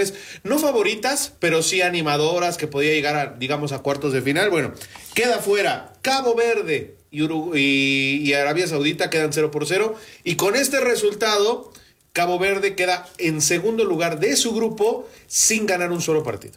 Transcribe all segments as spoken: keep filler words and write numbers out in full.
semifinales, no favoritas, pero sí animadoras, que podía llegar a, digamos, a cuartos de final. Bueno, queda fuera Cabo Verde y, Urugu- y, y Arabia Saudita, quedan cero por cero, y con este resultado Cabo Verde queda en segundo lugar de su grupo sin ganar un solo partido.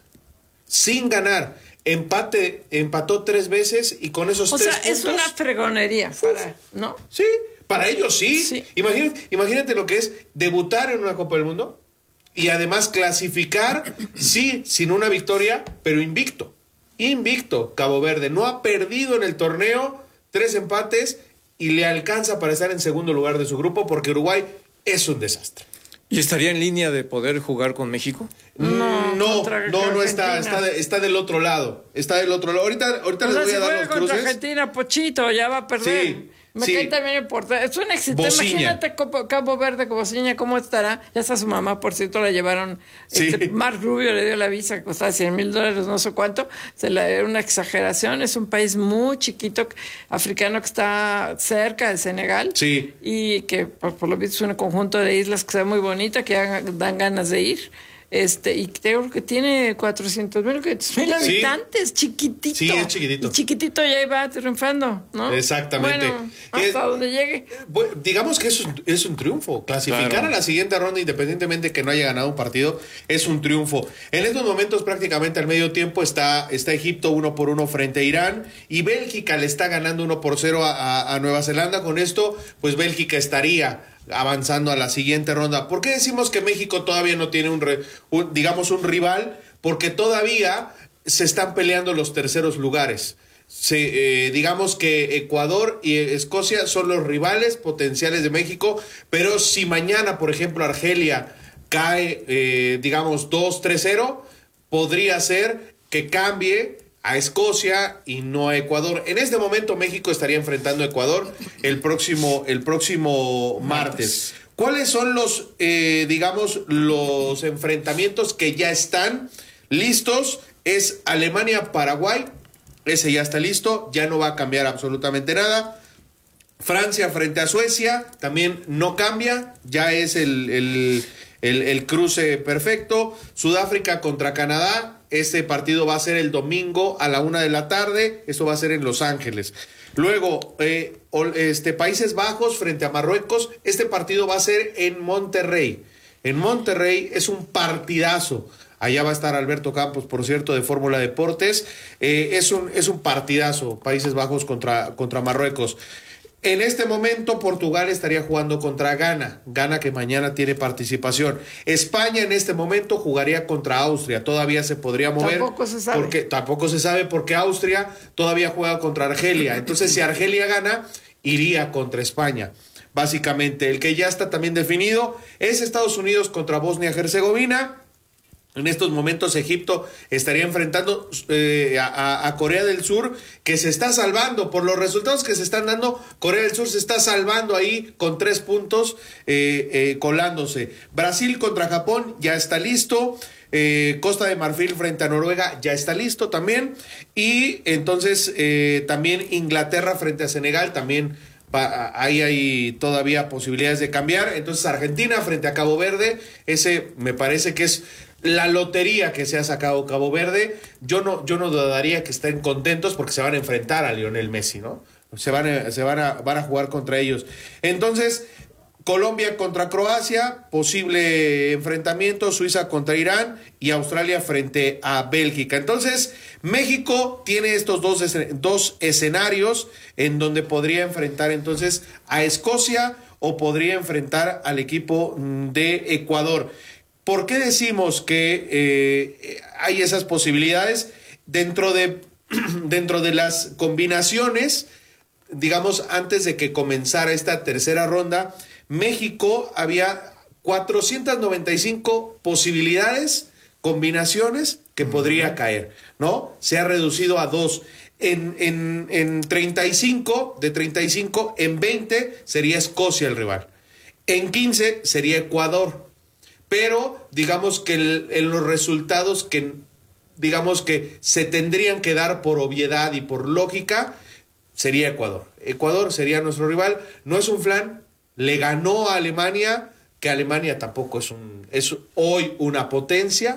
Sin ganar. Empate, empató tres veces y con esos o tres sea, puntos... es una fregonería, para, ¿no? Sí, para ellos sí. Sí. Imagínate, imagínate lo que es debutar en una Copa del Mundo y además clasificar, sí, sin una victoria, pero invicto. Invicto, Cabo Verde. No ha perdido en el torneo, tres empates y le alcanza para estar en segundo lugar de su grupo porque Uruguay es un desastre. ¿Y estaría en línea de poder jugar con México? No, No, contra no, no está, Argentina. está, de- está del otro lado. Está del otro lado. Ahorita, ahorita O les sea, voy si a dar juega los contra cruces. Argentina, Pochito, ya va a perder. Sí, Me sí. cae también importante. Es un éxito. Bociña. Imagínate Copo- Cabo Verde, Bociña, ¿cómo estará? Ya está su mamá, por cierto, la llevaron. Sí. Este, Mark Rubio le dio la visa, que costaba cien mil dólares, no sé cuánto. Se la era una exageración. Es un país muy chiquito, africano, que está cerca de Senegal. Sí. Y que, por, por lo visto, es un conjunto de islas que se ve muy bonita, que dan, dan ganas de ir. Este, y creo que tiene cuatrocientos mil, quinientos mil Sí. habitantes, chiquitito. Sí, es chiquitito. Y chiquitito ya iba triunfando, ¿no? Exactamente. Bueno, hasta Es- donde llegue. Bueno, digamos que es un, es un triunfo. Clasificar Claro. a la siguiente ronda, independientemente que no haya ganado un partido, es un triunfo. En estos momentos, prácticamente al medio tiempo, está, está Egipto uno por uno frente a Irán y Bélgica le está ganando uno por cero a, a- a Nueva Zelanda. Con esto, pues Bélgica estaría avanzando a la siguiente ronda. ¿Por qué decimos que México todavía no tiene un, re- un digamos, un rival? Porque todavía se están peleando los terceros lugares. Se, eh, digamos que Ecuador y Escocia son los rivales potenciales de México, pero si mañana, por ejemplo, Argelia cae, eh, digamos, dos tres cero, podría ser que cambie a Escocia y no a Ecuador. En este momento México estaría enfrentando a Ecuador el próximo, el próximo martes. ¿Cuáles son los, eh, digamos, los enfrentamientos que ya están listos? Es Alemania-Paraguay. Ese ya está listo, ya no va a cambiar absolutamente nada. Francia frente a Suecia, también no cambia, ya es el, el, el, el cruce perfecto. Sudáfrica contra Canadá, este partido va a ser el domingo a la una de la tarde, esto va a ser en Los Ángeles. Luego, eh, este, Países Bajos frente a Marruecos, este partido va a ser en Monterrey. En Monterrey es un partidazo. Allá va a estar Alberto Campos, por cierto, de Fórmula Deportes. Eh, es, un, es un partidazo, Países Bajos contra, contra Marruecos. En este momento Portugal estaría jugando contra Ghana, Ghana que mañana tiene participación. España en este momento jugaría contra Austria, todavía se podría mover. Tampoco se sabe. Porque, tampoco se sabe porque Austria todavía juega contra Argelia. Entonces si Argelia gana, iría contra España. Básicamente, el que ya está también definido es Estados Unidos contra Bosnia-Herzegovina. En estos momentos Egipto estaría enfrentando eh, a, a Corea del Sur, que se está salvando por los resultados que se están dando. Corea del Sur se está salvando ahí con tres puntos, eh, eh, colándose. Brasil contra Japón ya está listo. Eh, Costa de Marfil frente a Noruega ya está listo también. Y entonces eh, también Inglaterra frente a Senegal también. Va, ahí hay todavía posibilidades de cambiar. Entonces Argentina frente a Cabo Verde, ese me parece que es la lotería que se ha sacado Cabo Verde. Yo no, yo no dudaría que estén contentos porque se van a enfrentar a Lionel Messi, ¿no? Se van a, se van a, van a jugar contra ellos. Entonces, Colombia contra Croacia, posible enfrentamiento, Suiza contra Irán y Australia frente a Bélgica. Entonces, México tiene estos dos, dos escenarios en donde podría enfrentar entonces a Escocia o podría enfrentar al equipo de Ecuador. ¿Por qué decimos que eh, hay esas posibilidades? Dentro de, dentro de las combinaciones, digamos, antes de que comenzara esta tercera ronda, México había cuatrocientas noventa y cinco posibilidades, combinaciones que podría caer, ¿no? Se ha reducido a dos. En, en, en treinta y cinco, de treinta y cinco, en veinte sería Escocia el rival. En quince sería Ecuador. Pero digamos que el, en los resultados que digamos que se tendrían que dar por obviedad y por lógica, sería Ecuador. Ecuador sería nuestro rival. No es un flan, le ganó a Alemania, que Alemania tampoco es un es hoy una potencia,